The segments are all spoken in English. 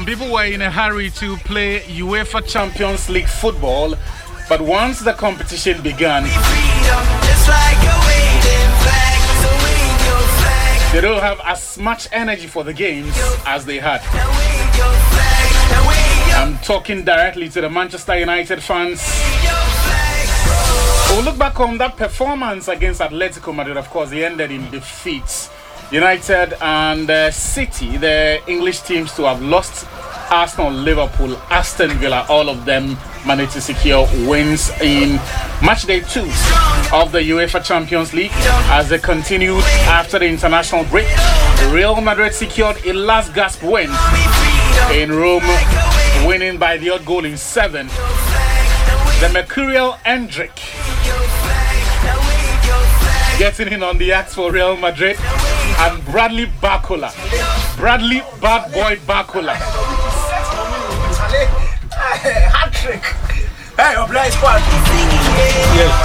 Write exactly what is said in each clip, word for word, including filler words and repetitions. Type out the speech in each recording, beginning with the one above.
Some people were in a hurry to play UEFA Champions League football, but once the competition began, they don't have as much energy for the games as they had. I'm talking directly to the Manchester United fans. We'll look back on that performance against Atletico Madrid. Of course, they ended in defeats. United and uh, City, the English teams to have lost. Arsenal, Liverpool, Aston Villa, all of them managed to secure wins in match day two of the UEFA Champions League. As they continued after the international break, Real Madrid secured a last gasp win in Rome, winning by the odd goal in seven. The Mercurial Endrick getting in on the axe for Real Madrid, and Bradley Barcola, Bradley Bad Boy Barcola. Hat trick. Hey, your blind squad. Yes.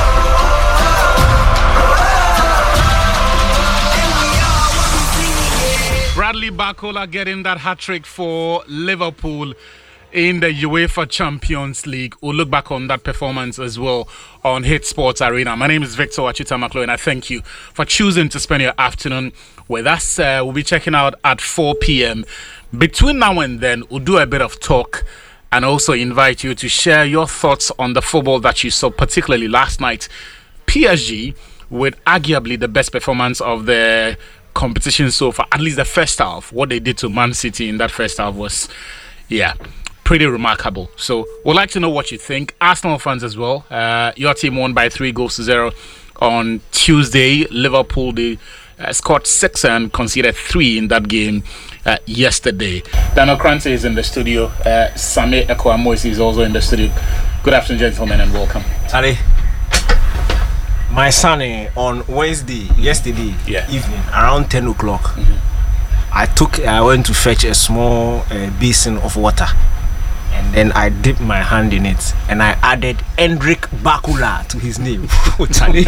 Bradley Barcola getting that hat trick for Liverpool in the UEFA Champions League. We'll look back on that performance as well on Hit Sports Arena. My name is Victor Wachita Maklo, and I thank you for choosing to spend your afternoon with us. Uh, we'll be checking out at four p.m. Between now and then, we'll do a bit of talk and also invite you to share your thoughts on the football that you saw, particularly last night. P S G, with arguably the best performance of the competition so far, at least the first half. What they did to Man City in that first half was, yeah, pretty remarkable. So we'd like to know what you think. Arsenal fans as well. Uh, your team won by three goals to zero on Tuesday. Liverpool, they uh, scored six and conceded three in that game uh, yesterday. Daniel Krantz is in the studio. Uh, Same Ekoamoisi is also in the studio. Good afternoon, gentlemen, and welcome. Ali, my son eh, on Wednesday, yesterday yeah. evening, around ten o'clock, mm-hmm. I took, I went to fetch a small uh, basin of water. And then I dipped my hand in it and I added Endrick Bakula to his name. Charlie.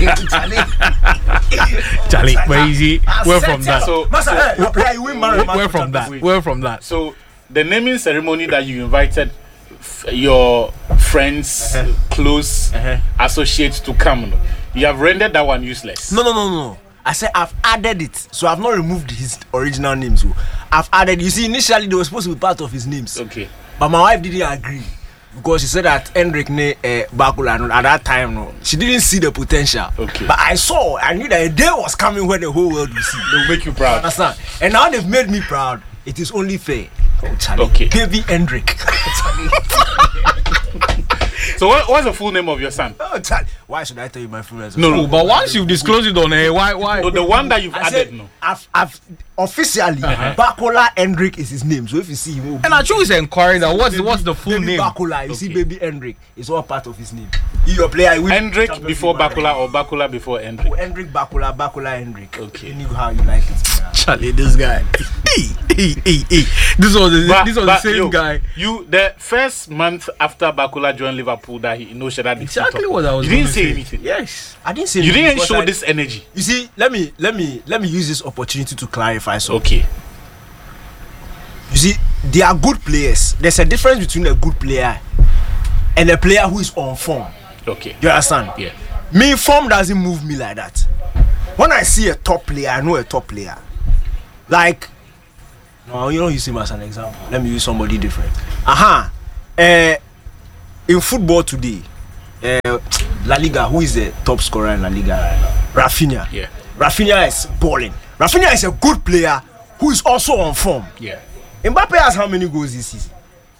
Charlie, where is he? Where from that? So, so where, where, where from that? Where from that? So, the naming ceremony that you invited f- your friends, uh-huh. close uh-huh. associates to come, you have rendered that one useless. No, no, no, no. I said I've added it, so I've not removed his original name. So I've added. You see, initially they were supposed to be part of his names. Okay. But my wife didn't agree because she said that Endrick ne uh, Bakula at that time no, she didn't see the potential. Okay. But I saw, I knew that a day was coming when the whole world will see. They'll make you proud. Understand? And now they've made me proud. It is only fair. Oh, Charlie. Okay. Baby Endrick. So what, what's the full name of your son? Oh, Charlie. Why should I tell you my full name? No, no, but once you've disclosed it on air, why, why? No, the one that you've I added, said, no. I've, I've officially uh-huh. Bakola Endrick is his name. So if you see him, and I choose inquiry that what's the, what's the full baby name? Bakola, you okay. see, baby Endrick is all part of his name. You your player, Endrick before Bakula or Bakula before Endrick? Oh, Endrick Bakula, Bakula Endrick. Okay. You know how you like it. Charlie, this guy. hey, hey, hey, hey. This was the, but, this was but, the same yo, guy. You the first month after Bakula joined Liverpool that he no share that exactly what I was. You didn't say say anything. Yes, I didn't say. You didn't show I, this energy. You see, let me let me let me use this opportunity to clarify something. Okay. You see, they are good players. There's a difference between a good player and a player who is on form. Okay. You understand? Yeah. Me, form doesn't move me like that. When I see a top player, I know a top player. Like, no, you don't use him as an example. Let me use somebody different. Aha. Uh-huh. Uh, in football today, uh, La Liga, who is the top scorer in La Liga right now? Rafinha. Yeah. Rafinha is balling. Rafinha is a good player who is also on form. Yeah. Mbappe has how many goals this season?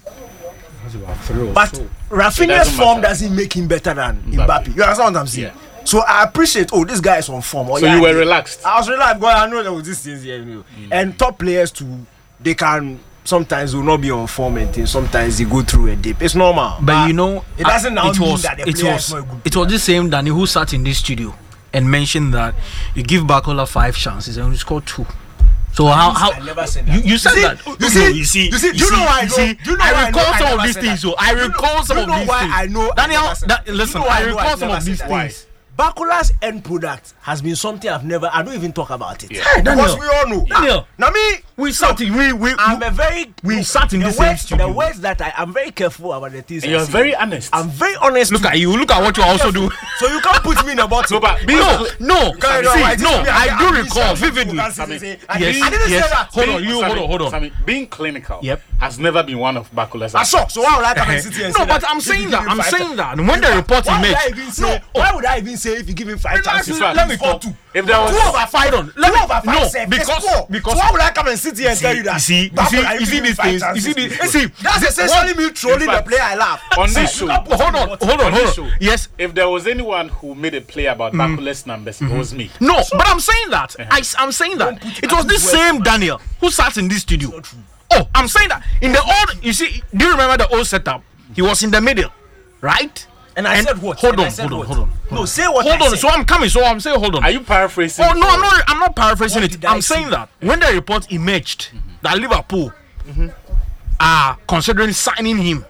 But so. Rafinha's form matter. doesn't make him better than Mbappe. Mbappe. You understand what I'm saying? Yeah. So I appreciate, oh, this guy is on form. Oh, so yeah, you were I, relaxed? I was relaxed because I know there was these things here. You know. mm. And top players too, they can sometimes will not be on form and things. Sometimes they go through a dip. It's normal. but, but you know, it doesn't now it mean was, that the it player was, is not a good it was the same Danny who sat in this studio and mentioned that you give Bakola five chances and you scored two. So how how I never said that. You, you said you see, that you see, you see you see, you, you know why I know, see, you know I why recall I know some I of these things. That. So I recall you know, some you of know these why things. I know Daniel, I that, listen, you know I I recall some of these that. things. Bakula's end product has been something I've never. I don't even talk about it. Yeah. Hey, Daniel. Because we all know. Daniel. Now me, We sat in, we we I'm a very. we sat in the the same words, studio. The words that I am very careful about the things. And I you're say. very honest. I'm very honest. Look too. at you. Look at what you also do. So you can't put me in a bottle. No, but being No, no. Can't- I See, no. didn't- I do I- recall I- vividly. I- I mean, I- Yes, I didn't yes. say that. Hold on, Being- you hold Sammy, on, hold on. Sammy, being clinical Yep. has never been one of Bakula's. I saw. So why would I come and sit here and No, say but that I'm if saying you that. give him I'm five saying chances? that. And when the report Why is would made, I even say? no, Why would I even say if you give him five Relax, chances? relax. let me score talk. two. If there was Two over five. Hold on. Let Two me over five. no save. because It's four. because So why would I come and sit here and see, tell you that? you see, you Bakula, see, if you see give him these five things. You chances, see, these, it's see, That's this- essentially me trolling in the fact, player I love. on So this you show- can't put hold me in on, the bottle. hold on, On hold this on. show, Yes. If there was anyone who made a play about Bakula's numbers, it was me. No, but I'm saying that. I, I'm saying that. It was this same Daniel who sat in this studio. Oh, I'm saying that. In the old, you see, do you remember the old setup? He was in the middle, right? And I said what? Hold And I on, said hold on, what? hold on. No, say what Hold I on. said. So I'm coming. So I'm saying, hold on. Are you paraphrasing? Oh no, I'm not. I'm not paraphrasing What it. did I I'm saying say? that when the report emerged that Liverpool are considering signing him,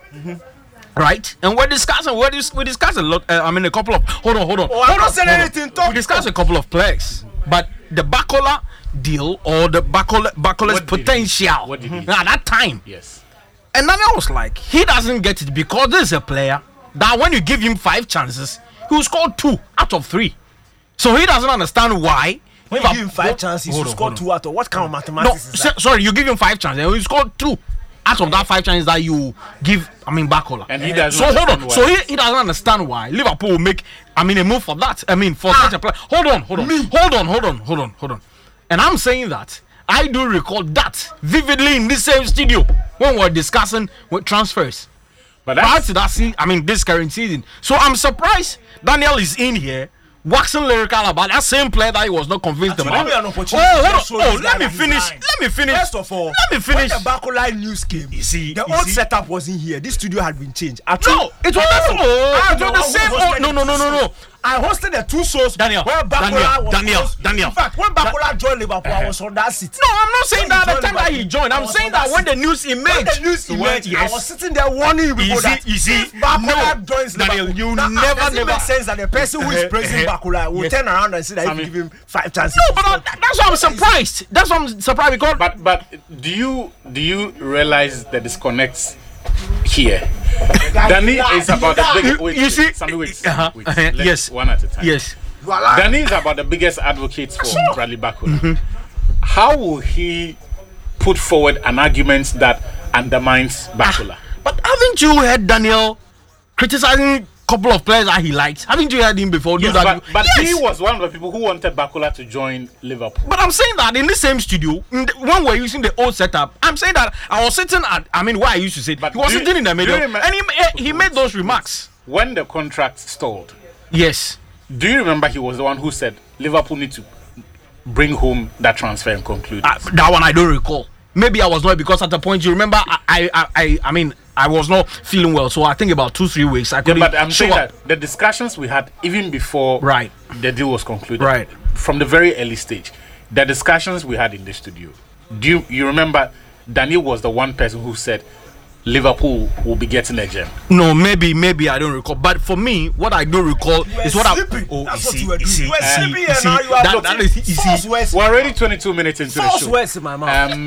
right? And we're discussing. We're dis- we discussed a lot. Uh, I mean, a couple of. Hold on, hold on. Oh, I'm hold not on, saying hold on. anything, talk. We discussed a couple of players, but the Bakola deal or the Bakola Bakola's What did he- potential what did he- at that time. Yes. And then I was like, he doesn't get it because this is a player that when you give him five chances, he will score two out of three. So he doesn't understand why. When you give him five Hold- chances, hold you on, score hold on. two out of what kind of No, mathematics is so- that? sorry, you give him five chances and he scored two out of that five chances that you give. I mean, Bakola. And he doesn't So hold on. understand So why. he, he doesn't understand why Liverpool will make. I mean, a move for that. I mean, for such a player. Hold on, hold on, hold on, hold on, hold on, hold on. And I'm saying that I do recall that vividly in this same studio when we were discussing with transfers. But Prior that's, to that season, I mean this current season. So I'm surprised Daniel is in here waxing lyrical about that same player that he was not convinced Give about. me an opportunity Oh, to hold on. show Oh, this let guy me that he's finish. lying. Let me finish. First of all, let me finish. when the Bakola news came, You see, the you old see. setup wasn't here. This studio had been changed. I No, told- it was I not. know. Oh, I it know was the who same. hosted Oh, no, the no, no, two no, no. shows. I hosted the two shows Daniel, where Bakola Daniel, was Daniel, supposed- Daniel. In fact, when Bakola joined Liverpool, I was on that seat. No, I'm not saying When that he at the joined time that he Liverpool, joined. I I'm was saying on that that when the seat. news When emerged. the news When- emerged, I yes. was sitting there warning you people You see- that you see, if Bakola no, joins Daniel, Liverpool, you now, never, does it never- make sense that the person who is Uh, praising uh, Bakola will yes. turn around and say that I if you mean- give him five chances? No, but that, that's why I'm surprised. That's why I'm surprised because. but but do you do you realize the disconnects here? Danny is about the biggest. You- Wait, you wait, see- Sammy, wait, Uh-huh, wait. uh-huh, Let's- yes. one at a time. yes. Danny is about the biggest advocates for Bradley Bakola. How will he put forward an argument that undermines Bakola? But haven't you heard Daniel criticizing a couple of players that he likes? Haven't you heard him before do Yes, that? but, but Yes. he was one of the people who wanted Bakola to join Liverpool. But I'm saying that in the same studio, in the, when we're using the old setup, I'm saying that I was sitting at, I mean, where I used to sit, But he was do you- sitting in the do you middle, remember- and he, ma- he made those remarks. When the contract stalled, Yes. do you remember he was the one who said Liverpool need to bring home that transfer and conclude? Uh, that one I don't recall. Maybe I was not because at the point you remember, I, I, I, I, I mean, I was not feeling well, so I think about two, three weeks I Yeah, couldn't but I'm show saying up. that the discussions we had even before Right. the deal was concluded, Right. from the very early stage, the discussions we had in the studio. Do you, you remember? Daniel was the one person who said Liverpool will be getting a gem. No, maybe, maybe I don't recall. But for me, what I do recall You were is what I. sleeping. Oh, That's you what see, you were you doing. see, You were you see, sleeping you and see, now you are that- looking. that is- you False see, words. We're already twenty-two minutes into False the show. words in my mouth. Um,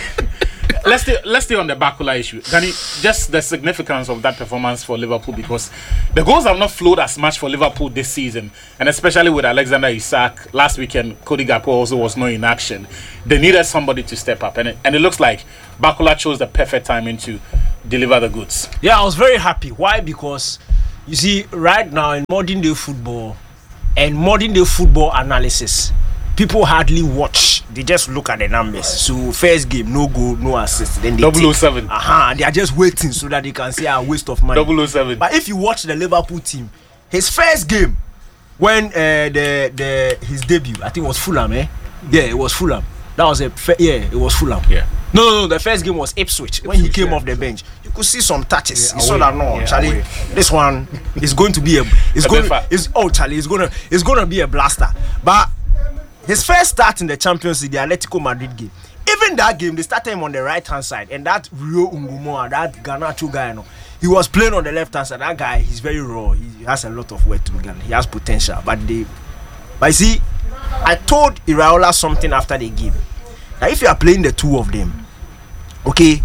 let's stay, let's stay on the Bakola issue. Danny, just the significance of that performance for Liverpool, because the goals have not flowed as much for Liverpool this season, and especially with Alexander Isak last weekend. Cody Gakpo also was not in action. They needed somebody to step up, and it, and it looks like Bakola chose the perfect timing to deliver the goods. Yeah, I was very happy. Why? Because you see, right now in modern day football and modern day football analysis, people hardly watch. They just look at the numbers. So first game, no goal, no assist. Then they double oh seven. Aha, they are just waiting so that they can say a waste of money. double oh seven. But if you watch the Liverpool team, his first game when uh, the the his debut, I think it was Fulham, eh? Yeah, it was Fulham. That was a fe- yeah, it was Fulham. Yeah. No, no, no, the first game was Ipswich. when he Ipswich, came yeah. off the bench, you could see some touches. Yeah, you saw away. that no, Yeah, Charlie. away. This one is going to be a. It's A going. bit far. It's oh, Charlie. It's gonna. It's gonna be a blaster. But his first start in the Champions League, the Atletico Madrid game. Even that game, they started him on the right hand side, and that Rio Ungumoa, that Garnacho guy, you know, he was playing on the left hand side. That guy, he's very raw. He has a lot of work to be done. He has potential, but they, but you see, I told Iraola something after the game. Now, if you are playing the two of them, okay,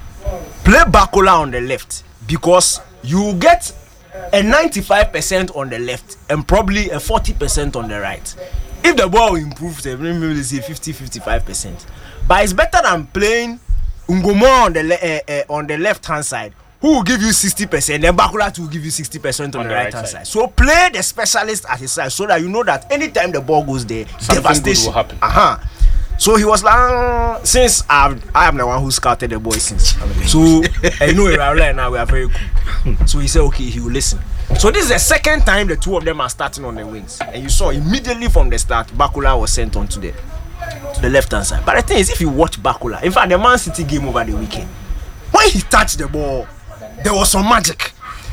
play Bakola on the left because you get a ninety-five percent on the left and probably a forty percent on the right. If the ball improves, maybe say fifty to fifty-five percent. But it's better than playing Ngomo on the le- uh, uh, on the left hand side, who will give you sixty percent, then Bakola will give you sixty percent on, on the, the right hand side. side. So play the specialist at his side so that you know that anytime the ball goes there, something devastation good will happen. Uh-huh. So he was like, since I've, I am the one who scouted the boys since. So I know right now we are very cool. So he said, okay, he will listen. So this is the second time the two of them are starting on the wings. And you saw immediately from the start, Bakola was sent on to the, to the left hand side. But the thing is, if you watch Bakola, in fact, the Man City game over the weekend, when he touched the ball, there was some magic.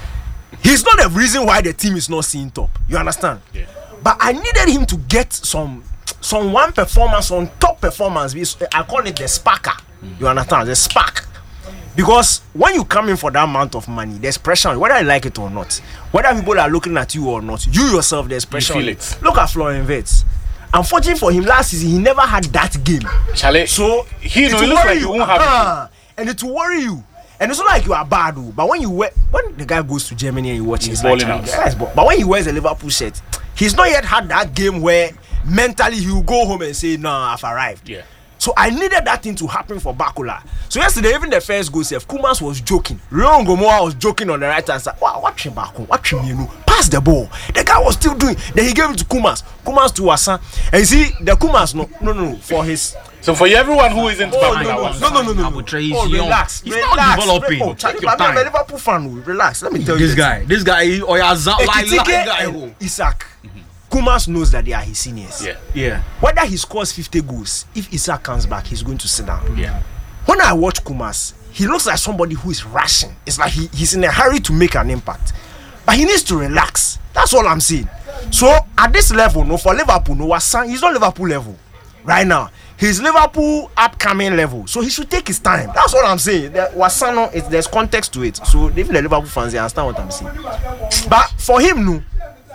He's not the reason why the team is not seeing top. You understand? Yeah. But I needed him to get some some one performance on top performance. I call it the sparker. Mm. You understand? The spark. Because when you come in for that amount of money, there's pressure on you, whether you like it or not. Whether people are looking at you or not, you yourself, there's pressure. You feel on it. You. Look at Florian Wirtz. Unfortunately for him, last season he never had that game. Charlie, so he know, it looks like you won't have uh, and it will worry you. And it's not like you are bad, but when you wear, when the guy goes to Germany and you watch he's his balling like, out. Yes, but, but when he wears a Liverpool shirt, he's not yet had that game where mentally he will go home and say, "Nah, I've arrived." Yeah. So I needed that thing to happen for Bakola. So yesterday, even the first goal, Sef Kumas was joking. Leon Gomoa was joking on the right hand side. Wow, watch him back home. Watch him, you know. Pass the ball. The guy was still doing. Then he gave it to Kumas. Kumas to Wasan. And you see, the Kumas, no, no, no, for his. So for everyone who isn't Oh, Bakola, no, no, wants- no, no, no, no, no. Abutre is Oh, young. relax. He's relax. not developing. Oh, Charlie, Take your I'm a time. Liverpool fan. Relax. Let me tell you. This the guy, this guy, oh yeah, Zan- like, like Ekitike guy. and oh. Isaac. Kumas knows that they are his seniors. Yeah. Yeah. Whether he scores fifty goals, if Isaac comes back, he's going to sit down. Yeah. When I watch Kumas, he looks like somebody who is rushing. It's like he, he's in a hurry to make an impact. But he needs to relax. That's all I'm saying. So at this level, no, for Liverpool, no, Wasan, he's not Liverpool level right now. He's Liverpool upcoming level. So he should take his time. That's all I'm saying. The, Wasano, it, there's context to it. So even the Liverpool fans, they understand what I'm saying. But for him, no.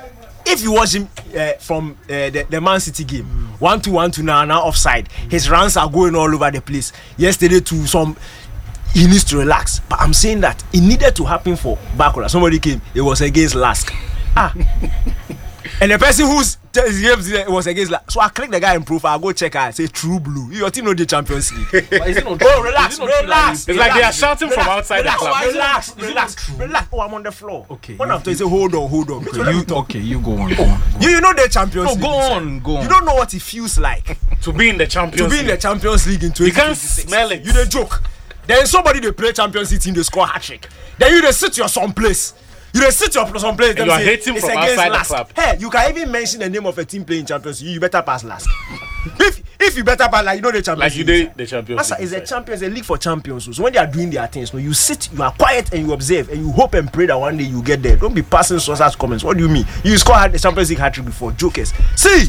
If you watch him uh, from uh, the, the Man City game, mm. one two one two now, now offside. His runs are going all over the place. Yesterday to some, he needs to relax. But I'm saying that it needed to happen for Bakola. Somebody came, it was against Lask. Ah, and the person who's it was against Lask. So I click the guy in profile. I go check out. Say True Blue. Your team know the Champions League. Is it not Oh, relax, is it not relax. true It's like they are shouting from outside the relax, club. Relax, Is it not relax, true? relax. Oh, I'm on the floor. Okay, When you- after you say hold on, hold on. that you, okay, you go on. Go on. You, you know the Champions No, League. go inside. on, go on. You don't know what it feels like To be in the to Champions be in the League. Champions League in twenty twenty-six. You can't smell it. You the joke. Then somebody they play Champions League team, they score hat trick. Then you they sit your someplace. You they sit your someplace. And you are hating it's from against outside the last. club. Hey, you can even mention the name of a team playing Champions League. You better pass last. if if you better pass, like you know the Champions Like you League. did the Champions Master, League. it's a inside. champions, a league for champions. So when they are doing their things, no, you sit, you are quiet and you observe and you hope and pray that one day you get there. Don't be passing such comments. What do you mean? You scored the Champions League hat trick before, jokers. See.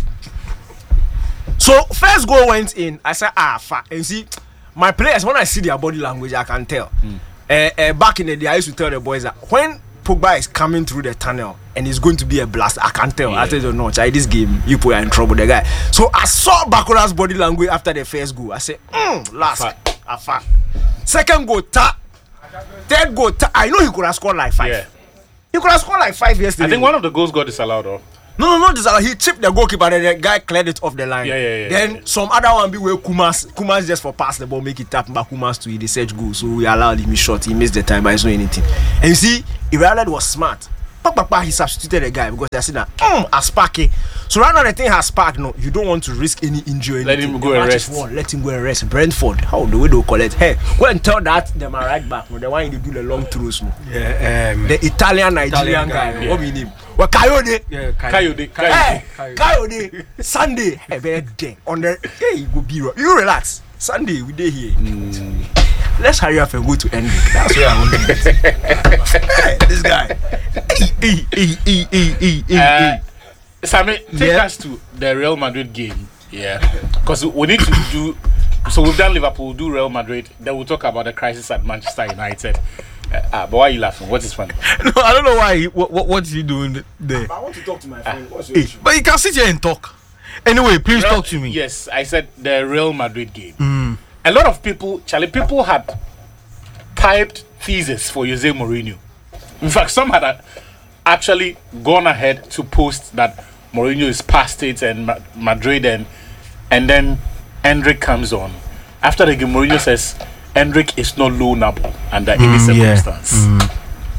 So first goal went in. I said, ah, fuck. And see, my players, when I see their body language, I can tell. Mm. Uh, uh, back in the day, I used to tell the boys that when Pogba is coming through the tunnel and it's going to be a blast, I can tell. Yeah. I tell you, no, Chai, this game, you put are in trouble, the guy. So I saw Bakola's body language after the first goal. I said, mm, last, afa. Second goal, ta. Third goal, ta. I know he could have scored like five. Yeah. He could have scored like five yesterday. I think one of the goals got disallowed, though. No, no, no, this he chipped the goalkeeper and the guy cleared it off the line. Yeah, yeah, yeah, Then yeah. some other one be where Kumas, Kumas just for pass the ball, make it tap back Kumas to the search goal. So we allowed him shot. He missed the time, but it's not anything. And you see, Ireland was smart. Papa, he substituted the guy because they said that mm, as Sparky. So right now the thing has sparked. No, you don't want to risk any injury. Let anything. him The go and match is rest. won. Let him go and rest. Brentford, how the way they collect? Hey, go and tell that them are right back. No, the one you do the long throws. No, Yeah, um, the Italian Nigerian Italian guy. guy, no, what we name? Well, Coyote. yeah, Coyote. Hey, Coyote. Coyote, Sunday, hey, birthday on the hey, you go be right. You relax. Sunday, we day here. Mm. Let's hurry up and go to ending. That's where I want to get. Hey, this guy. E E E E E E. Uh, Sammy, take Yeah. us to the Real Madrid game. Yeah. Because we need to do. So we've done Liverpool, we'll do Real Madrid. Then we'll talk about the crisis at Manchester United. Uh, ah, but why are you laughing? What is funny? No, I don't know why. He, what, what what's he doing there? I want to talk to my friend. What's your Hey, issue? but you can sit here and talk. Anyway, please Real- talk to me. Yes, I said the Real Madrid game. Mm. A lot of people, Charlie, people had typed thesis for Jose Mourinho. In fact, some had uh, actually gone ahead to post that Mourinho is past it and Ma- Madrid, and and then Endrick comes on. After the game, Mourinho says Endrick is not loanable under any Mm, yeah. circumstance. Mm.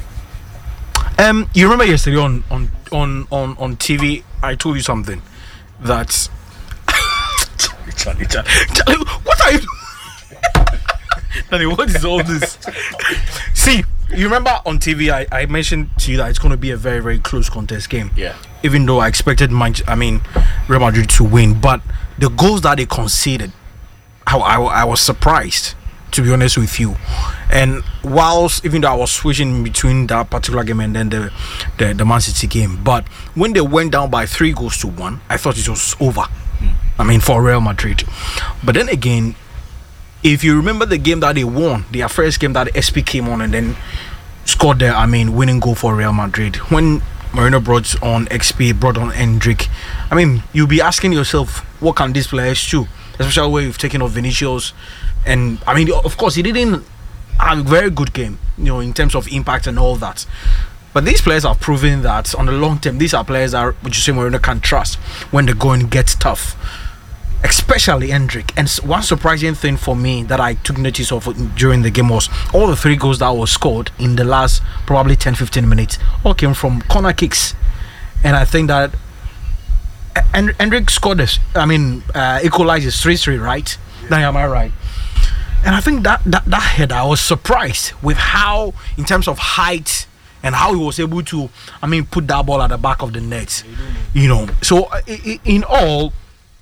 Um, you remember yesterday on on on on on T V, I told you something that. Charlie, Charlie, Charlie, what are you? Danny, what is all this? See, you remember on T V, I, I mentioned to you that it's going to be a very very close contest game. Yeah. Even though I expected, Man- I mean, Real Madrid to win, but the goals that they conceded, I, I, I was surprised, to be honest with you. And whilst, even though I was switching between that particular game and then the, the the Man City game, but when they went down by three goals to one, I thought it was over. Mm. I mean, for Real Madrid. But then again, if you remember the game that they won, their first game that S P came on and then scored their, I mean, winning goal for Real Madrid. When Mourinho brought on X P, brought on Endrick, I mean, you'll be asking yourself, what can these players do? Especially where you've taken off Vinicius. And, I mean, of course, he didn't have a very good game, you know, in terms of impact and all that. But these players have proven that on the long term, these are players that Jose Mourinho can trust when the going gets tough. Especially Endrick. And one surprising thing for me that I took notice of during the game was all the three goals that were scored in the last probably ten to fifteen minutes all came from corner kicks. And I think that and Endrick scored this, I mean, uh, equalizes three three, right? Yeah. Am I right? And I think that, that that header, I was surprised with how, in terms of height and how he was able to, I mean, put that ball at the back of the net. You know, so uh, in all,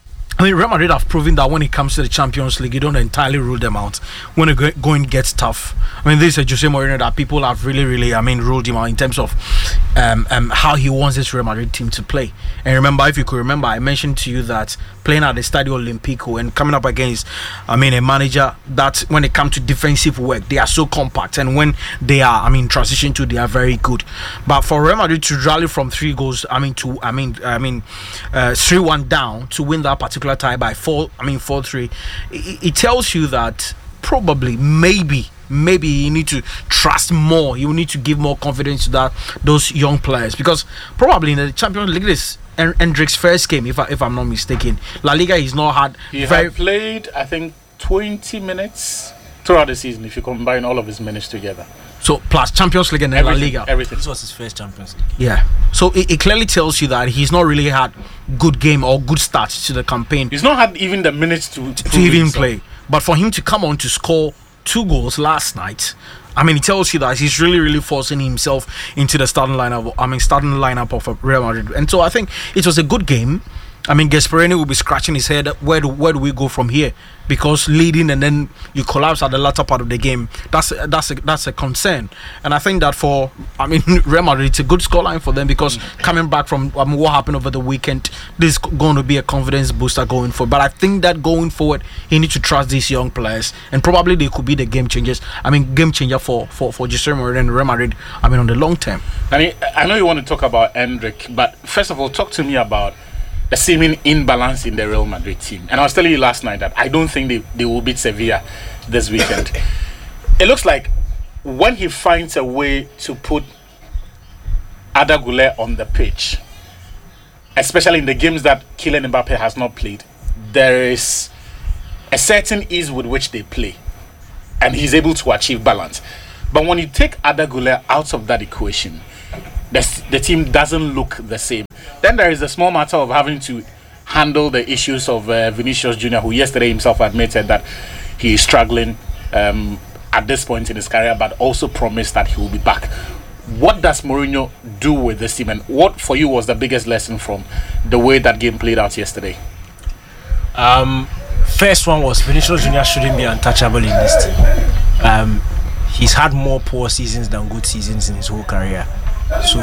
I mean, Real Madrid have proven that when it comes to the Champions League, you don't entirely rule them out when the going gets tough. I mean, this is a Jose Mourinho that people have really, really, I mean, ruled him out in terms of um, um, how he wants this Real Madrid team to play. And remember, if you could remember, I mentioned to you that playing at the Stadio Olimpico and coming up against, I mean, a manager that when it comes to defensive work, they are so compact. And when they are, I mean, transition to, they are very good. But for Real Madrid to rally from three goals, I mean, to, I mean, I mean, uh, three one down to win that particular tie by four, I mean four three, it, it tells you that probably maybe maybe you need to trust more. You need to give more confidence to that those young players, because probably in the Champions League, this Endrick's first game, if I, if I'm not mistaken, La Liga he's not had. He very had played, I think, twenty minutes throughout the season if you combine all of his minutes together. So plus Champions League and then La Everything, Liga. everything. This was his first Champions League. Yeah. So it, it clearly tells you that he's not really had good game or good start to the campaign He's not had even the minutes to to, prove to even himself. play. But for him to come on to score two goals last night, I mean, it tells you that he's really, really forcing himself into the starting lineup. I mean, starting lineup of Real Madrid. And so I think it was a good game. I mean, Gasperini will be scratching his head. Where do where do we go from here? Because leading and then you collapse at the latter part of the game. That's a, that's a, that's a concern. And I think that for I mean Real Madrid, it's a good scoreline for them, because coming back from I mean, what happened over the weekend, this is going to be a confidence booster going forward. But I think that going forward, he needs to trust these young players, and probably they could be the game changers. I mean, game changer for for for Jose Mourinho and Real Madrid. I mean, on the long term. I mean, I know you want to talk about Endrick, but first of all, talk to me about the seeming imbalance in the Real Madrid team. And I was telling you last night that I don't think they, they will beat Sevilla this weekend. It looks like when he finds a way to put Arda Güler on the pitch, especially in the games that Kylian Mbappe has not played, there is a certain ease with which they play, and he's able to achieve balance. But when you take Arda Güler out of that equation, the, the team doesn't look the same. Then there is a small matter of having to handle the issues of uh, Vinicius Junior, who yesterday himself admitted that he is struggling um, at this point in his career, but also promised that he will be back. What does Mourinho do with this team, and what for you was the biggest lesson from the way that game played out yesterday? Um, first one was Vinicius Junior shouldn't be untouchable in this team. Um, he's had more poor seasons than good seasons in his whole career. So,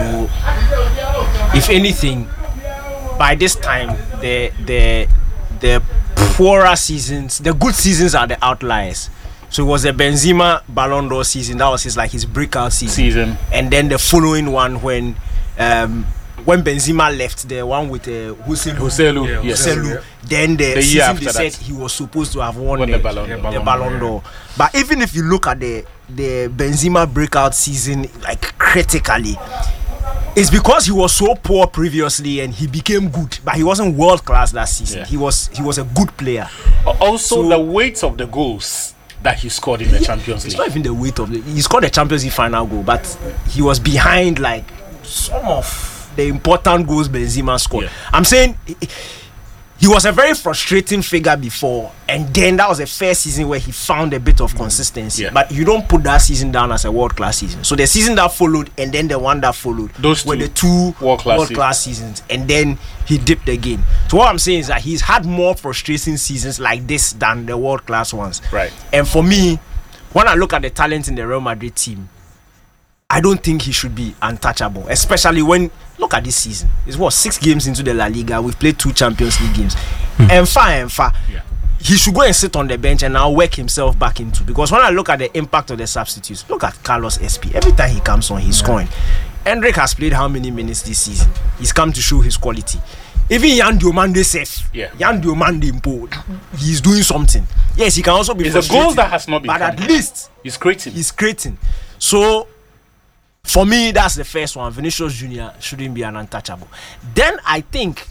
if anything, by this time, the the the poorer seasons, the good seasons are the outliers. So it was a Benzema Ballon d'Or season. That was his like his breakout season. Season. And then the following one when um when Benzema left, the one with uh, Hussein Joselu, Yeah, yes. Joselu, yeah. then the, The year season after they that. said he was supposed to have won, Won the, the Ballon Yeah, d'Or. the Ballon Ballon d'Or, d'Or. But even if you look at the the Benzema breakout season like critically, it's because he was so poor previously and he became good, but he wasn't world class that season. Yeah. He was he was a good player. Also, So- the weight of the goals that he scored in the Champions It's League. not even the weight of the. He scored the Champions League final goal, but he was behind like some of the important goals Benzema scored. Yeah. I'm saying he, he was a very frustrating figure before, and then that was a fair season where he found a bit of consistency. Yeah. But you don't put that season down as a world class season. So the season that followed, and then the one that followed, Those were two the two world-class world class seasons, and then he dipped again. So what I'm saying is that he's had more frustrating seasons like this than the world class ones. Right. And for me, when I look at the talent in the Real Madrid team, I don't think he should be untouchable, especially when look at this season. It's what six games into the La Liga. We've played two Champions League games. And far and far, Yeah. he should go and sit on the bench and now work himself back into. Because when I look at the impact of the substitutes, look at Carlos S P. Every time he comes on, he's scoring. Hendrick has played how many minutes this season? He's come to show his quality. Even Yan Diomande safe. Yeah. Yan Diomande Mpo, he's doing something. Yes, he can also be It's the frustrating, goals that has not been but at coming. least He's creating. he's creating. So for me, that's the first one. Vinicius Junior shouldn't be an untouchable. Then I think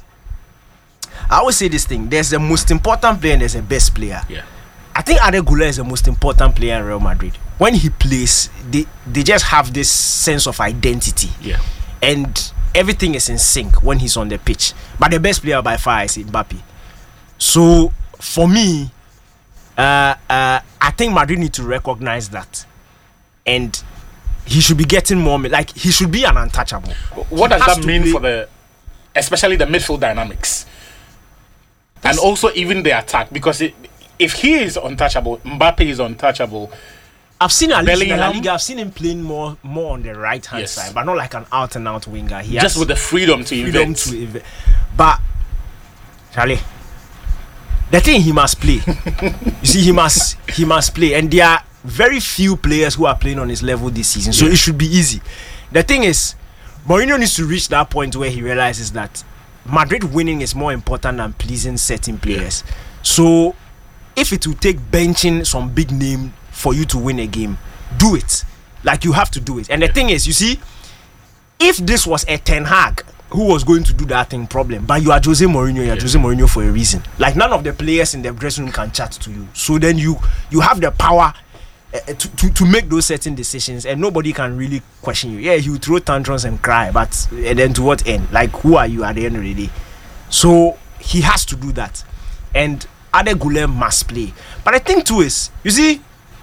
I always say this thing: there's the most important player and there's the best player. Yeah. I think Arda Güler is the most important player in Real Madrid. When he plays, they they just have this sense of identity. Yeah. And everything is in sync when he's on the pitch. But the best player by far is Mbappe. So for me, uh, uh, I think Madrid need to recognize that, and he should be getting more. Like he should be an untouchable. What He does has that to mean play- for the, especially the midfield dynamics, and This- also even the attack? Because it, if he is untouchable, Mbappe is untouchable. I've seen at least in the La Bellingham? Liga, I've seen him playing more more on the right hand Yes. side, but not like an out and out winger. He Just has with the freedom to freedom invent. to invent. But Charlie, the thing he must play. You see, he must he must play, and there are very few players who are playing on his level this season, so Yeah. it should be easy. The thing is, Mourinho needs to reach that point where he realizes that Madrid winning is more important than pleasing certain players. So if it will take benching some big name for you to win a game, do it. Like you have to do it. And the thing is, you see, if this was a Ten Hag who was going to do that thing, problem. But you are Jose Mourinho, you are Yeah. Jose Mourinho for a reason. Like none of the players in the dressing room can chat to you. So then you you have the power uh, to, to to make those certain decisions, and nobody can really question you. Yeah, he will throw tantrums and cry, but and then to what end? Like who are you at the end of the day? So he has to do that, and Arda Güler must play. But I think too is, you see,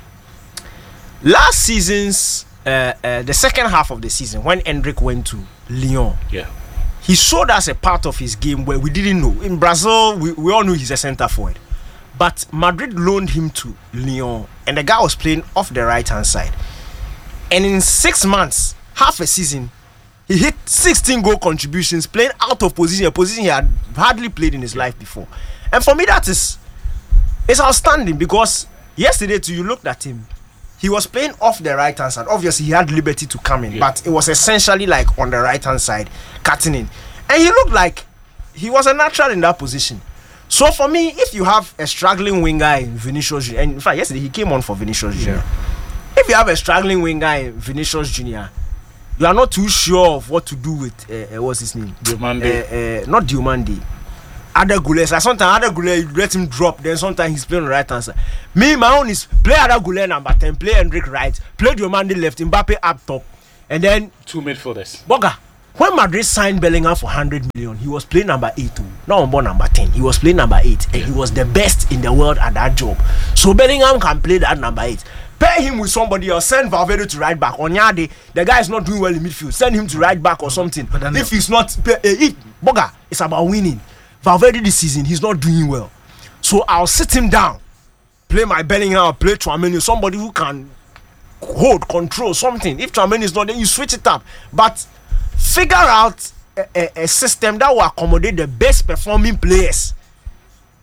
last season's uh, uh, the second half of the season when Hendrick went to Lyon, Yeah. he showed us a part of his game where we didn't know. In Brazil, we, we all knew he's a centre forward, but Madrid loaned him to Lyon, and the guy was playing off the right hand side. And in six months, half a season, he hit sixteen goal contributions, playing out of position, a position he had hardly played in his life before. And for me, that is it's outstanding, because yesterday too, you looked at him. He was playing off the right hand side. Obviously, he had liberty to come in, Yeah. but it was essentially like on the right hand side, cutting in. And he looked like he was a natural in that position. So for me, if you have a struggling winger in Vinicius Junior, and in fact, yesterday he came on for Vinicius Junior If you have a struggling winger in Vinicius Junior, you are not too sure of what to do with uh, uh, what's his name? Diomande. Uh, uh, not Diomande. Arda Güler. Like sometimes Arda Güler, you let him drop, then sometimes he's playing on the right hand side. Me, my own is play Arda Güler number ten, play Hendrick right, play Diomande left, Mbappe up top, and then Two midfielders. Boga. When Madrid signed Bellingham for one hundred million, he was playing number eight too. Not on board number ten. He was playing number eight, and he was the best in the world at that job. So Bellingham can play that number eight. Pair him with somebody else. Send Valverde to right back. On Yade, the guy is not doing well in midfield. Send him to right back or something. then If he's not, uh, if Boga, it's about winning. Valverde this season, he's not doing well. So I'll sit him down, play my Bellingham, play Tchouaméni, somebody who can hold, control something. If Tchouaméni is not, then you switch it up. But figure out a, a, a system that will accommodate the best performing players.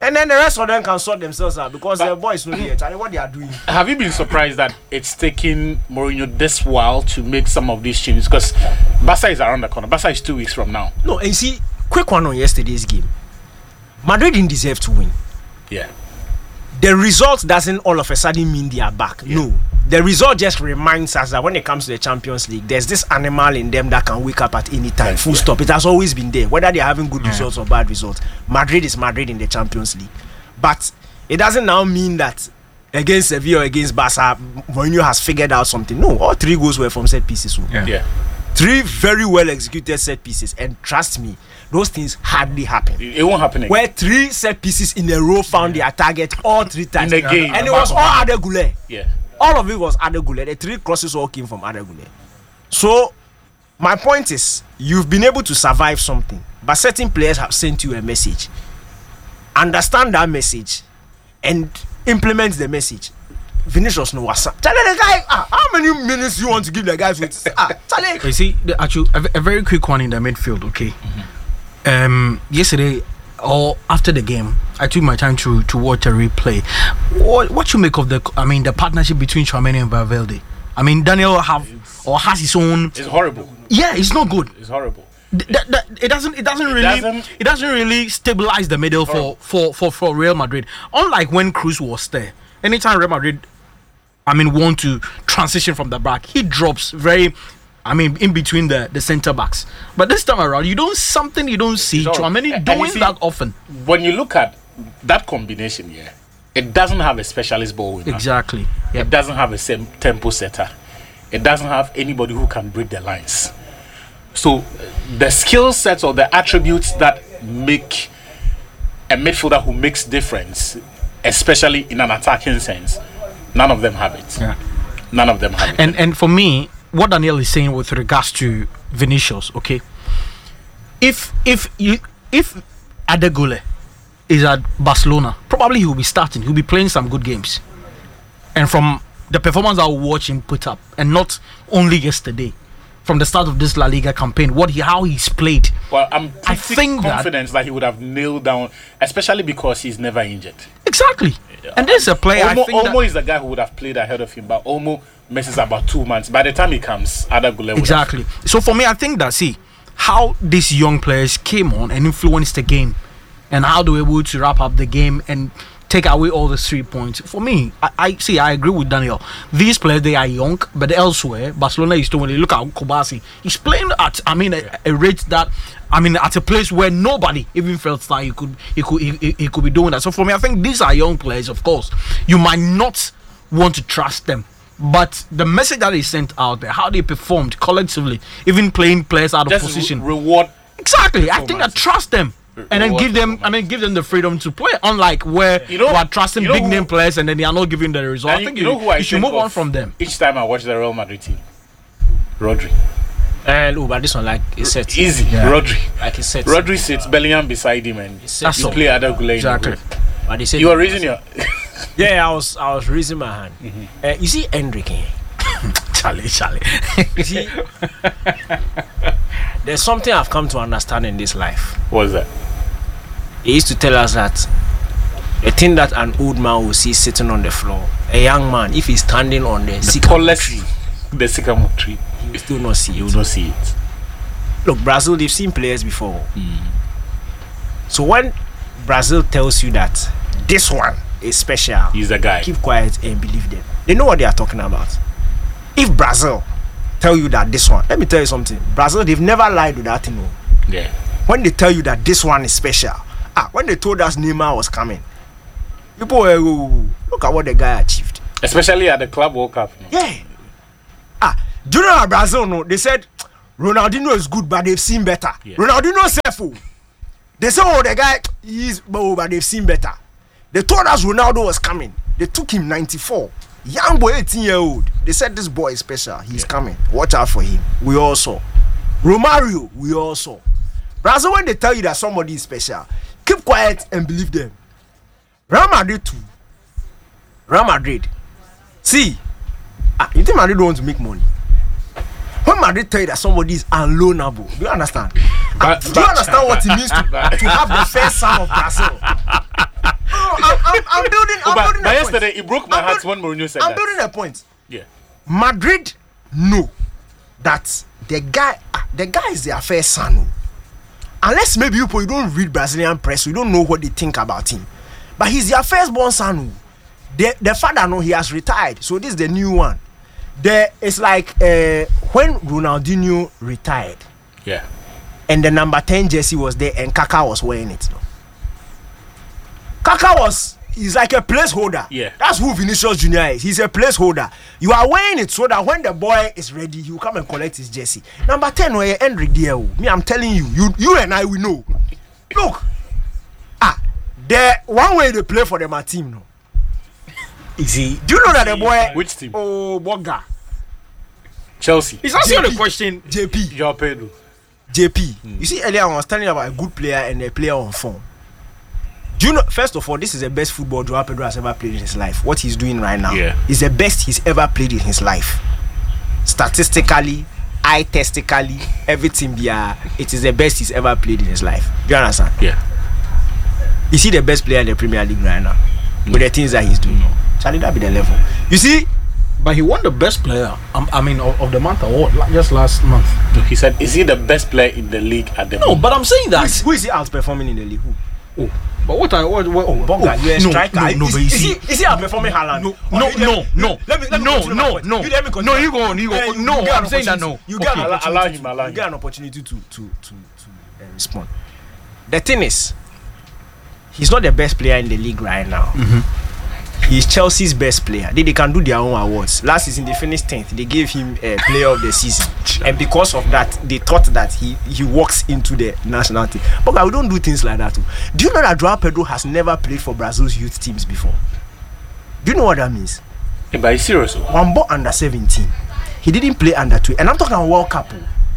And then the rest of them can sort themselves out because the boys know here. Charlie, what they are doing. Have you been surprised that it's taking Mourinho this while to make some of these changes? Because Barca is around the corner. Barca is two weeks from now. No, and you see, quick one on yesterday's game. Madrid didn't deserve to win. Yeah. The result doesn't all of a sudden mean they are back. Yeah. No. The result just reminds us that when it comes to the Champions League, there's this animal in them that can wake up at any time. Full yeah. stop. It has always been there. Whether they're having good yeah. results or bad results, Madrid is Madrid in the Champions League. But it doesn't now mean that against Sevilla or against Barca, Mourinho has figured out something. No, all three goals were from set pieces. Yeah. yeah. Three very well executed set pieces. And trust me, those things hardly happen. It won't happen again. Where three set pieces in a row found yeah. their target all three times. In the game. And it was all Arda Güler. Yeah. All of it was Arda Güler. The three crosses all came from Arda Güler. So, my point is, you've been able to survive something, but certain players have sent you a message. Understand that message and implement the message. Vinicius no what's up. Tell the guy, ah, how many minutes you want to give the guy for it? Ah, tell You see, the, actually, a, a very quick one in the midfield, okay? Mm-hmm. Um, yesterday, or after the game, I took my time to to watch a replay. What what you make of the? I mean, the partnership between Tchouaméni and Valverde. I mean, Daniel have it's, or has his own. It's horrible. Yeah, it's not good. It's horrible. Th- that, that, it doesn't. It doesn't really. It doesn't, it doesn't really stabilize the middle for, for, for, for Real Madrid. Unlike when Cruz was there. Anytime Real Madrid, I mean, want to transition from the back, he drops very. I mean, in between the, the centre backs. But this time around, you don't something you don't see Tchouaméni doing see, that often. When you look at that combination here, it doesn't have a specialist ball winner. Exactly. Yep. It doesn't have a same tempo setter. It doesn't have anybody who can break the lines. So the skill sets or the attributes that make a midfielder who makes difference, especially in an attacking sense, none of them have it. Yeah. None of them have it. And and for me, what Daniel is saying with regards to Vinicius, okay? If if you if Arda Güler is at Barcelona, probably he will be starting. He'll be playing some good games. And from the performance I will watch him put up, and not only yesterday, from the start of this La Liga campaign, what he how he's played. Well, I'm I think confident that, that he would have nailed down, especially because he's never injured. Exactly. Yeah. And there's a player. Olmo, I think Olmo is the guy who would have played ahead of him, but Olmo misses about two months. By the time he comes, Arda Güler would exactly. have. So for me, I think that see how these young players came on and influenced the game, and how they were able to wrap up the game and take away all the three points. For me, I, I see. I agree with Daniel. These players, they are young, but elsewhere, Barcelona is doing. Look at Kubasi. He's playing at. I mean, a, a rate that. I mean, at a place where nobody even felt that he could. He could. He, he could be doing that. So for me, I think these are young players. Of course, you might not want to trust them, but the message that is sent out there, how they performed collectively, even playing players out of Just position, re- reward. Exactly. I think I trust them. And then give them, I mean, give them the freedom to play. Unlike where you, know, you are trusting you know big who, name players and then they are not giving the result. I think you, you, know who I you should move on from them. Each time I watch the Real Madrid team, Rodri. And oh, but this one like it's set easy. Yeah. Rodri, like it's set. Rodri sits Bellingham beside him and he play Arda Güler. Exactly. But they said you were raising your. Yeah, I was. I was raising my hand. Mm-hmm. Uh, you see, Enrique. Charlie, Charlie. You see, there's something I've come to understand in this life. What's that? He used to tell us that the thing that an old man will see sitting on the floor, a young man, if he's standing on the, the tallest, the sycamore tree, he will still not see he it. He will not see it. Look, Brazil, they've seen players before. Mm. So when Brazil tells you that this one is special, he's the guy. Keep quiet and believe them. They know what they are talking about. If Brazil tell you that this one, let me tell you something. Brazil, they've never lied with that thing. Yeah. When they tell you that this one is special, ah, when they told us Neymar was coming, people were, oh, look at what the guy achieved. Especially at the Club World Cup. No? Yeah. Ah, do you know Brazil? No, they said Ronaldinho is good, but they've seen better. Yeah. Ronaldinho said, they said, oh, the guy is, oh, but they've seen better. They told us Ronaldo was coming. They took him ninety-four. Young boy, eighteen year old. They said this boy is special. He's yeah. coming. Watch out for him. We all saw. Romario, we all saw. Brazil, when they tell you that somebody is special, keep quiet and believe them. Real Madrid too. Real Madrid. See, ah, you think Madrid don't want to make money? When Madrid tell you that somebody is unloanable, do you understand? But, ah, do you understand what it means to, to have the first son of Brazil? I'm, I'm building. I'm Oh, but, building but a yesterday, point. it broke my I'm heart build- when Mourinho said I'm that. building a point. Yeah. Madrid know that the guy, ah, the guy is their first son. oh. Unless maybe you, you don't read Brazilian press, you don't know what they think about him. But he's their firstborn son. oh. The the father know he has retired, so this is the new one. There it's like uh, when Ronaldinho retired, Yeah. and the number ten jersey was there, and Kaka was wearing it. No? Kaka was. He's like a placeholder. Yeah. That's who Vinicius Junior is. He's a placeholder. You are wearing it so that when the boy is ready, he will come and collect his jersey. Number ten, where Hendrik there. Me, I'm telling you, you, you and I, we know. Look, ah, the one way they play for them are team, no. Is he? Do you know that the boy? Which team? Oh, Boga, Chelsea. Is that J P. the question? J P, Joao Pedro. J P. You see, earlier I was telling you about a good player and a player on form. Do you know? First of all, this is the best football Joao Pedro has ever played in his life. What he's doing right now Yeah. is the best he's ever played in his life. Statistically, eye testically, everything. Yeah, it is the best he's ever played in his life. Do you understand? Yeah. Is he the best player in the Premier League right now? With the things that he's doing, Charlie, that be the level. You see, But he won the best player. Um, I mean, of, of the month award la- just last month. Look, he said, is he the best player in the league at the No, moment? but I'm saying who that. is, who is he outperforming in the league? Who? Oh, but what I what, what Oh, Boga, you're a no, striker. No, no, is, but you is, see, he, is he outperforming Haaland? no, Or no, you let no, me- no, Let me, let me no, continue my no, point. no. You let me continue. No, you go on, you go Eh, on. No, get an I'm saying that no. opportunity- You get an Okay. Allow- opportunity allow to- him, allow You him. get an opportunity to to to to uh, respond. The thing is, he's not the best player in the league right now. Mm-hmm. He's Chelsea's best player. They, they can do their own awards. Last season they finished tenth. They gave him a uh, player of the season, and because of that, they thought that he he walks into the national team. But we don't do things like that too. Do you know that Joao Pedro has never played for Brazil's youth teams before? Do you know what that means? Yeah, but he's serious. oh. One ball under seventeen. He didn't play under two, and I'm talking about World Cup.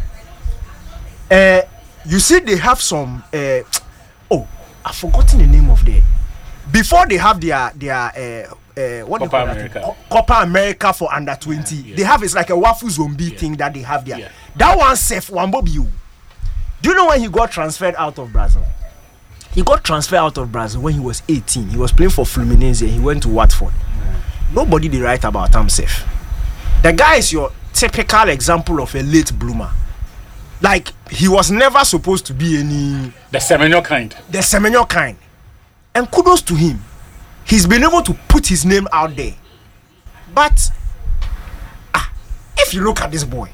oh. Uh, you see, they have some. Uh, oh, I've forgotten the name of the. Before they have their their uh, uh, what Copa they call that America. thing? Co- Copa America for under twenty. Yeah, yeah. They have it's like a waffle zombie Yeah. thing that they have there. Yeah. That one safe one Bobby. Do you know when he got transferred out of Brazil? He got transferred out of Brazil when he was eighteen. He was playing for Fluminense. He went to Watford. Nobody they write about himself. The guy is your typical example of a late bloomer. Like he was never supposed to be any The Semenyo kind. the Semenyo kind. And kudos to him. He's been able to put his name out there. But ah, if you look at this boy,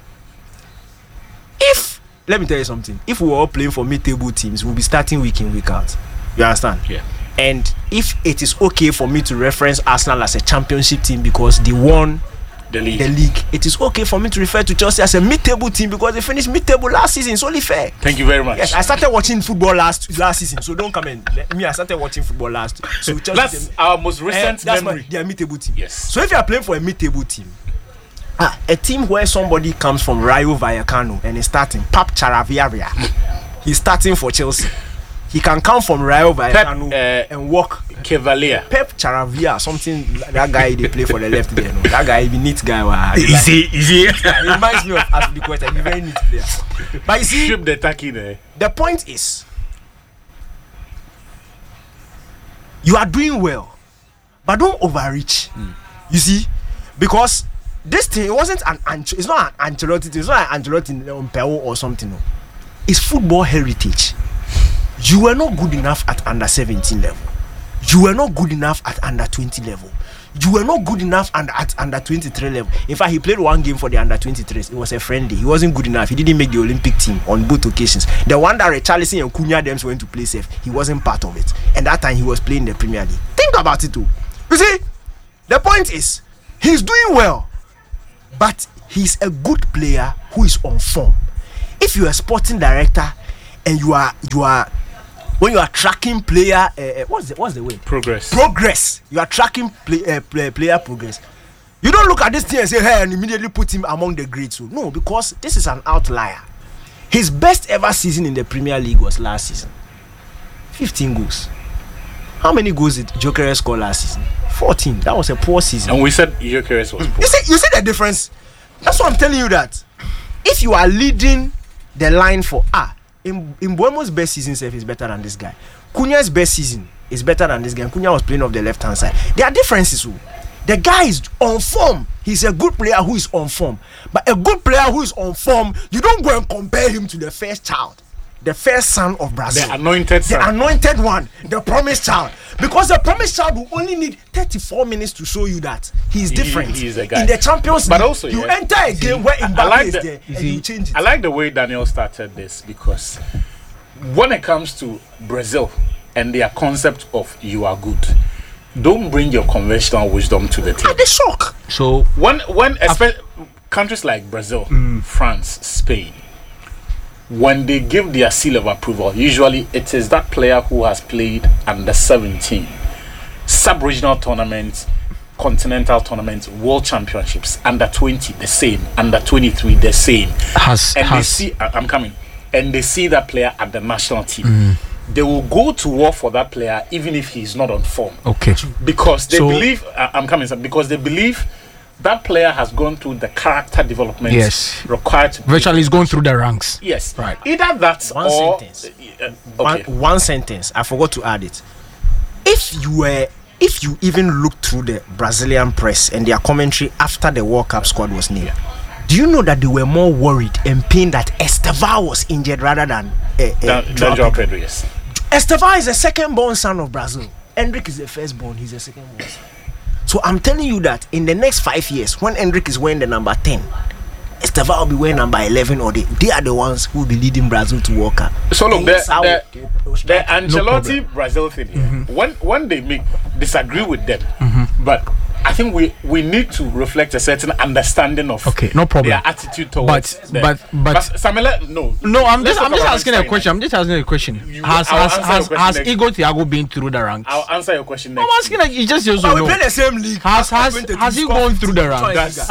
if let me tell you something, if we were all playing for mid-table teams, we'll be starting week in, week out. You understand? Yeah. And if it is okay for me to reference Arsenal as a championship team because they won The league. the league, it is okay for me to refer to Chelsea as a mid-table team because they finished mid-table last season. It's only fair. Thank you very much. Yes, I started watching football last last season, so don't come in. Let me, I started watching football last. So Chelsea, That's them- our most eh, recent that's memory. my, their mid-table team. Yes. So if you are playing for a mid-table team, ah, a team where somebody comes from Rayo Vallecano and is starting, Pep Charaviaria, he's starting for Chelsea. He can come from Rayo Vallecano uh, and walk. Cavalier. Pep Charavia, something like that guy they play for the left there. No? That guy, he be neat guy. Wow. He like- Easy, easy. Yeah, he reminds me of Aspilicueta. He's a very neat player. But you see, Strip the tacky there. the point is, you are doing well, but don't overreach. You see, because this thing it wasn't an Anch- it's not an Ancelotti thing. It's not an Ancelotti on Peru or something. No, it's football heritage. You were not good enough at under seventeen level. You were not good enough at under twenty level. You were not good enough and at under twenty-three level. In fact, he played one game for the under twenty-threes. It was a friendly. He wasn't good enough. He didn't make the Olympic team on both occasions. The one that Richarlison and Cunha them went to play safe, he wasn't part of it. And that time he was playing the Premier League. Think about it too. You see, the point is, he's doing well, but he's a good player who is on form. If you're a sporting director and you are you are when you are tracking player, uh, uh, what's the what's the way? Progress. Progress. You are tracking play, uh, play, player progress. You don't look at this thing and say, "Hey," and immediately put him among the greats. So, no, because this is an outlier. His best ever season in the Premier League was last season. fifteen goals. How many goals did Gyökeres score last season? fourteen. That was a poor season. And we said Gyökeres was poor. You see, you see the difference. That's what I'm telling you. That if you are leading the line for ah, in in Buemo's best season, self is better than this guy. Cunha's best season is better than this guy. Cunha was playing off the left hand side. There are differences. Oh. The guy is on form. He's a good player who is on form. But a good player who is on form, you don't go and compare him to the first child, the first son of Brazil, the anointed son. the anointed one, the promised child. Because the promised child will only need thirty-four minutes to show you that he's different. He, he is a guy. In the Champions but League, also, you yeah, enter a game where Mbappe like is the, there and he, you change it. I like the way Daniel started this, because when it comes to Brazil and their concept of you are good, don't bring your conventional wisdom to the table. The shock. So When when espe- countries like Brazil, mm. France, Spain, when they give their seal of approval, usually it is that player who has played under seventeen, sub-regional tournaments, continental tournaments, world championships, under twenty the same, under twenty-three the same. has And has they see, I- I'm coming, and they see that player at the national team. Mm. They will go to war for that player even if he's not on form, okay. because they So- believe uh, I'm coming sir, because they believe that player has gone through the character development Yes. required to Virtually, he's going through the ranks. yes, Right. either that One or sentence. uh, uh, okay. One, one sentence. I forgot to add it. If you were, if you even looked through the Brazilian press and their commentary after the World Cup squad was named, do you know that they were more worried and pained that Estevao was injured rather than uh, uh, Dan- João Dan João Pedro? Pedro, yes. Estevao is the second-born son of Brazil. Hendrik is the first-born. He's the second-born son. So I'm telling you that in the next five years, when Hendrik is wearing the number ten, Estevao will be wearing number eleven, or they, they are the ones who will be leading Brazil to World Cup. So look, And the, that's how- the, the Ancelotti problem. Brazil thing here, when when they make disagree with them, Mm-hmm. but I think we we need to reflect a certain understanding of Okay, no problem. their attitude towards But- them. but- but- Samela, no, No, I'm Let's just I'm talk just about asking a Manchester question. I'm just asking a question. You- Has I'll has answer has, your question has next. Igor Thiago been through the ranks? I'll answer your question next. I'm asking like you just But also we know. play the same league. Has has twenty-two has he score gone through the fifty. ranks? That's-